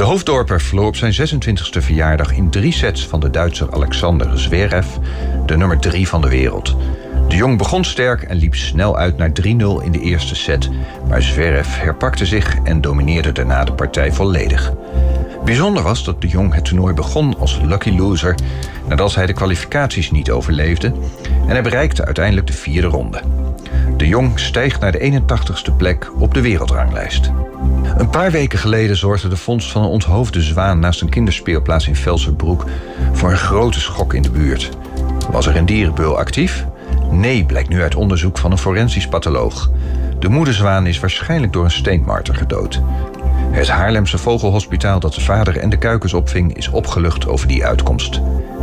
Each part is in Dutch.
hoofddorper verloor op zijn 26e verjaardag in 3 sets van de Duitser Alexander Zverev, de nummer 3 van de wereld. De Jong begon sterk en liep snel uit naar 3-0 in de eerste set, maar Zverev herpakte zich en domineerde daarna de partij volledig. Bijzonder was dat de Jong het toernooi begon als lucky loser nadat hij de kwalificaties niet overleefde en hij bereikte uiteindelijk de 4e ronde. De Jong stijgt naar de 81ste plek op de wereldranglijst. Een paar weken geleden zorgde de vondst van een onthoofde zwaan naast een kinderspeelplaats in Velserbroek voor een grote schok in de buurt. Was er een dierenbeul actief? Nee, blijkt nu uit onderzoek van een forensisch patholoog. De moederzwaan is waarschijnlijk door een steenmarter gedood. Het Haarlemse vogelhospitaal dat de vader en de kuikens opving is opgelucht over die uitkomst.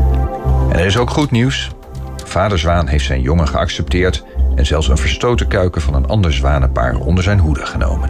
En er is ook goed nieuws. Vader zwaan heeft zijn jongen geaccepteerd en zelfs een verstoten kuiken van een ander zwanenpaar onder zijn hoede genomen.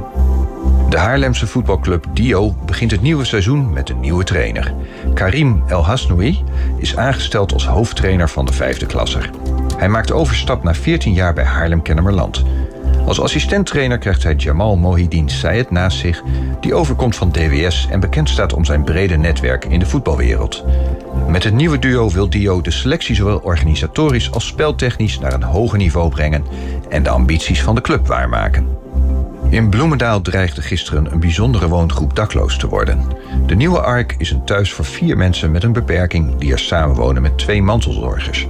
De Haarlemse voetbalclub Dio begint het nieuwe seizoen met een nieuwe trainer. Karim El Hasnoui is aangesteld als hoofdtrainer van de 5e klasser. Hij maakt overstap na 14 jaar bij Haarlem-Kennemerland. Als assistenttrainer krijgt hij Jamal Mohidin Sayed naast zich, die overkomt van DWS en bekend staat om zijn brede netwerk in de voetbalwereld. Met het nieuwe duo wil Dio de selectie zowel organisatorisch als speltechnisch naar een hoger niveau brengen en de ambities van de club waarmaken. In Bloemendaal dreigde gisteren een bijzondere woongroep dakloos te worden. De nieuwe Ark is een thuis voor 4 mensen met een beperking die er samenwonen met 2 mantelzorgers.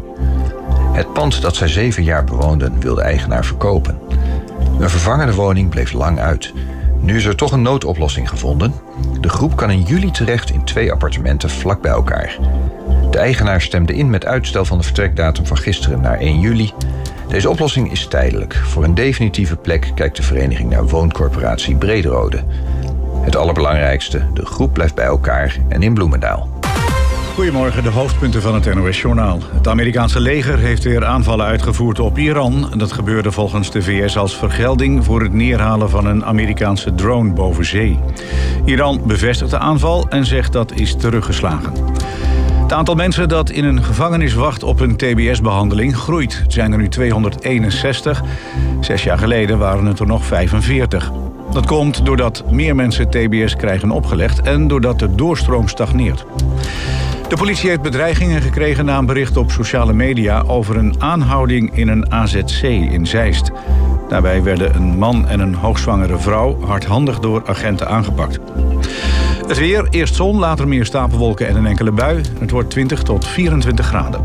Het pand dat zij 7 jaar bewoonden wil de eigenaar verkopen. Een vervangende woning bleef lang uit. Nu is er toch een noodoplossing gevonden. De groep kan in juli terecht in 2 appartementen vlak bij elkaar. De eigenaar stemde in met uitstel van de vertrekdatum van gisteren naar 1 juli. Deze oplossing is tijdelijk. Voor een definitieve plek kijkt de vereniging naar wooncorporatie Brederode. Het allerbelangrijkste, de groep blijft bij elkaar en in Bloemendaal. Goedemorgen, de hoofdpunten van het NOS-journaal. Het Amerikaanse leger heeft weer aanvallen uitgevoerd op Iran. Dat gebeurde volgens de VS als vergelding voor het neerhalen van een Amerikaanse drone boven zee. Iran bevestigt de aanval en zegt dat is teruggeslagen. Het aantal mensen dat in een gevangenis wacht op een TBS-behandeling groeit. Het zijn er nu 261. 6 jaar geleden waren het er nog 45. Dat komt doordat meer mensen TBS krijgen opgelegd en doordat de doorstroom stagneert. De politie heeft bedreigingen gekregen na een bericht op sociale media over een aanhouding in een AZC in Zeist. Daarbij werden een man en een hoogzwangere vrouw hardhandig door agenten aangepakt. Het weer, eerst zon, later meer stapelwolken en een enkele bui. Het wordt 20 tot 24 graden.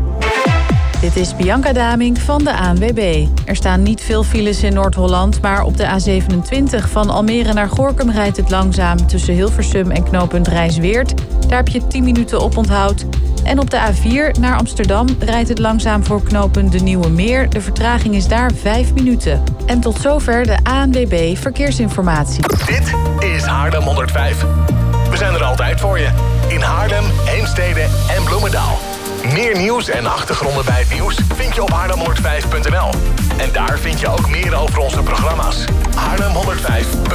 Dit is Bianca Damink van de ANWB. Er staan niet veel files in Noord-Holland, maar op de A27 van Almere naar Gorinchem rijdt het langzaam tussen Hilversum en knooppunt Rijsweert. Daar heb je 10 minuten op onthoud. En op de A4 naar Amsterdam rijdt het langzaam voor knooppunt De Nieuwe Meer. De vertraging is daar 5 minuten. En tot zover de ANWB Verkeersinformatie. Dit is Haarlem 105. We zijn er altijd voor je. In Haarlem, Heemstede en Bloemendaal. Meer nieuws en achtergronden bij het nieuws vind je op haarlem105.nl. En daar vind je ook meer over onze programma's. Haarlem105.nl